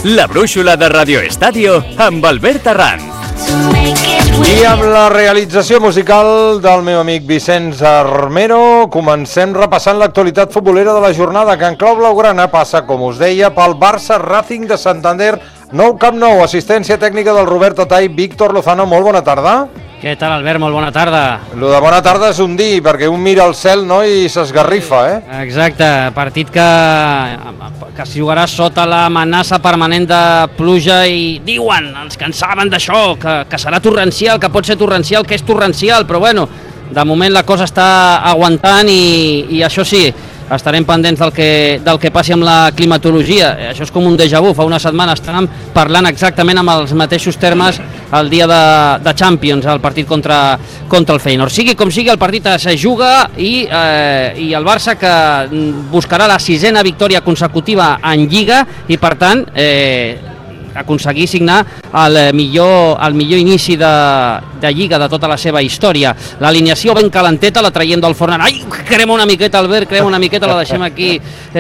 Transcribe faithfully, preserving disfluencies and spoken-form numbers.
La brúixola de Radio Estadio amb Albert Arranz. I amb la realització musical del meu amic Vicenç Armero comencem repassant l'actualitat futbolera de la jornada, que en clau blaugrana passa, com us deia, pel Barça Racing de Santander, nou Camp Nou, assistència tècnica del Roberto Tai. Víctor Lozano, molt bona tarda. Què tal, Albert? Molt bona tarda. Lo de bona tarda és un dir, perquè un mira al cel, no?, i s'esgarrifa, eh? Exacte, partit que, que es jugarà sota l'amenaça permanent de pluja i diuen els que en saben d'això, que, que serà torrencial, que pot ser torrencial, que és torrencial, però bueno, de moment la cosa està aguantant i, i això sí, estarem pendents del que, del que passi amb la climatologia. Això és com un déjà vu. Fa una setmana estàvem parlant exactament amb els mateixos termes el dia de, de Champions, el partit contra, contra el Feyenoord. Sigui com sigui, el partit es juga i, eh, i el Barça, que buscarà la sisena victòria consecutiva en Lliga i, per tant, eh, aconseguir signar el millor, el millor inici de, de Lliga de tota la seva història. L'alineació ben calenteta, la traient del forn. Ai, crema una miqueta, Albert, crema una miqueta, la deixem aquí